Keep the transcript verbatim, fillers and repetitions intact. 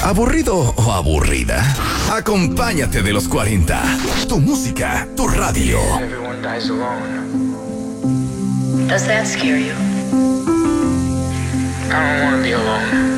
¿Aburrido o aburrida? Acompáñate de los cuarenta. Tu música, tu radio. Everyone dies alone. Does that scare you? I don't want to be alone.